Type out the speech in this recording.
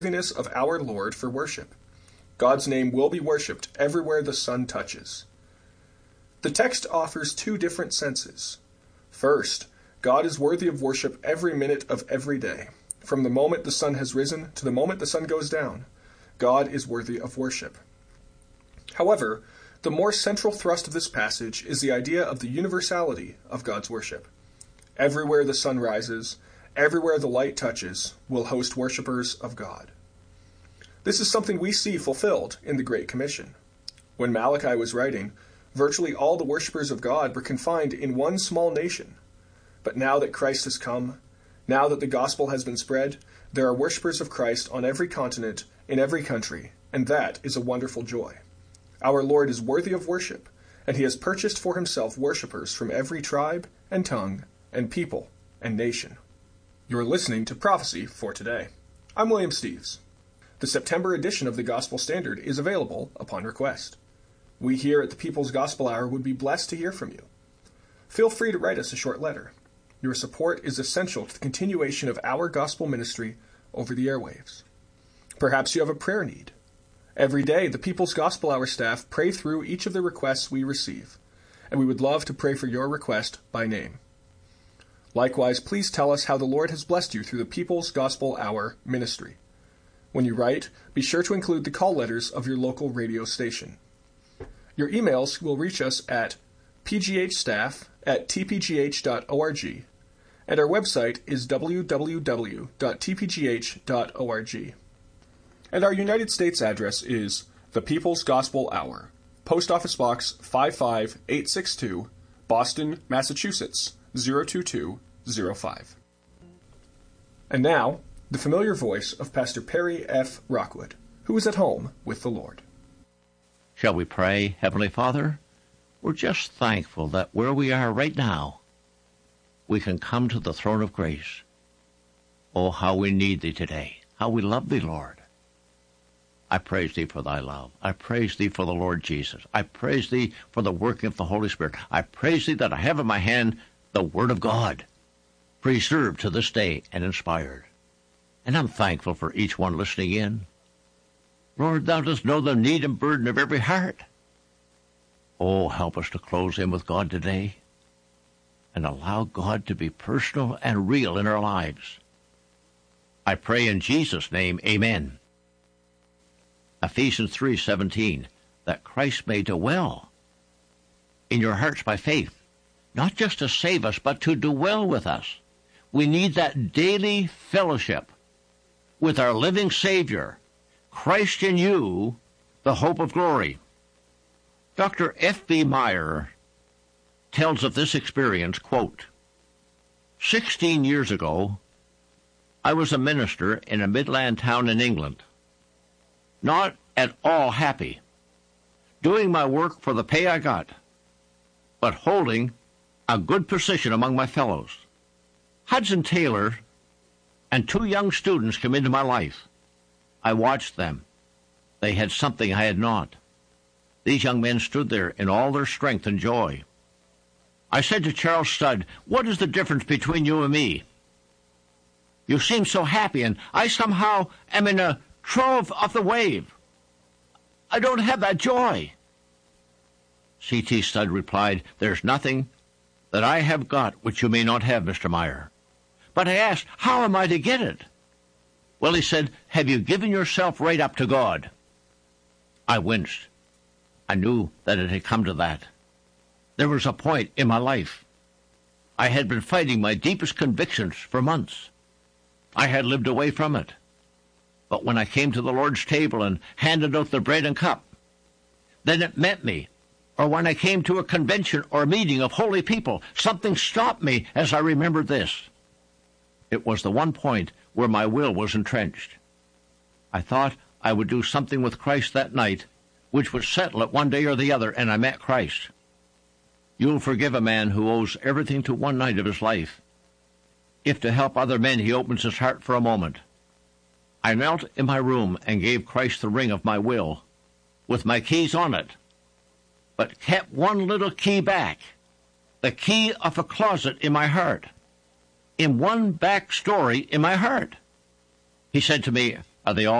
worthiness of our Lord for worship. God's name will be worshipped everywhere the sun touches. The text offers two different senses. First, God is worthy of worship every minute of every day. From the moment the sun has risen to the moment the sun goes down, God is worthy of worship. However, the more central thrust of this passage is the idea of the universality of God's worship. Everywhere the sun rises, everywhere the light touches, will host worshippers of God. This is something we see fulfilled in the Great Commission. When Malachi was writing, virtually all the worshippers of God were confined in one small nation. But now that Christ has come, now that the gospel has been spread, there are worshippers of Christ on every continent, in every country, and that is a wonderful joy. Our Lord is worthy of worship, and he has purchased for himself worshippers from every tribe and tongue and people and nation. You're listening to Prophecy for Today. I'm William Steves. The September edition of the Gospel Standard is available upon request. We here at the People's Gospel Hour would be blessed to hear from you. Feel free to write us a short letter. Your support is essential to the continuation of our gospel ministry over the airwaves. Perhaps you have a prayer need. Every day, the People's Gospel Hour staff pray through each of the requests we receive, and we would love to pray for your request by name. Likewise, please tell us how the Lord has blessed you through the People's Gospel Hour ministry. When you write, be sure to include the call letters of your local radio station. Your emails will reach us at pghstaff@tpgh.org, and our website is www.tpgh.org. And our United States address is The People's Gospel Hour, Post Office Box 55862, Boston, Massachusetts, 02205. And now, the familiar voice of Pastor Perry F. Rockwood, who is at home with the Lord. Shall we pray? Heavenly Father, we're just thankful that where we are right now, we can come to the throne of grace. Oh, how we need thee today. How we love thee, Lord. I praise thee for thy love. I praise thee for the Lord Jesus. I praise thee for the working of the Holy Spirit. I praise thee that I have in my hand the Word of God, preserved to this day and inspired. And I'm thankful for each one listening in. Lord, thou dost know the need and burden of every heart. Oh, help us to close in with God today and allow God to be personal and real in our lives. I pray in Jesus' name, amen. Ephesians 3:17, that Christ may dwell in your hearts by faith, not just to save us, but to dwell with us. We need that daily fellowship with our living Savior, Christ in you, the hope of glory. Dr. F.B. Meyer tells of this experience, quote, 16 years ago, I was a minister in a Midland town in England, not at all happy, doing my work for the pay I got, but holding a good position among my fellows. Hudson Taylor and two young students came into my life. I watched them. They had something I had not. These young men stood there in all their strength and joy. I said to Charles Studd, what is the difference between you and me? You seem so happy, and I somehow am in a trough of the wave. I don't have that joy. C.T. Studd replied, there's nothing that I have got which you may not have, Mr. Meyer. But I asked, how am I to get it? Well, he said, have you given yourself right up to God? I winced. I knew that it had come to that. There was a point in my life. I had been fighting my deepest convictions for months. I had lived away from it. But when I came to the Lord's table and handed out the bread and cup, then it met me. Or when I came to a convention or meeting of holy people, something stopped me as I remembered this. It was the one point where my will was entrenched. I thought I would do something with Christ that night, which would settle it one day or the other, and I met Christ. You'll forgive a man who owes everything to one night of his life, if to help other men he opens his heart for a moment. I knelt in my room and gave Christ the ring of my will, with my keys on it, but kept one little key back, the key of a closet in my heart, in one back story in my heart. He said to me, Are they all